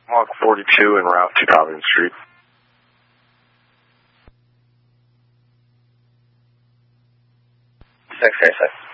Block 42 en route to Providence Street. X-ray 6.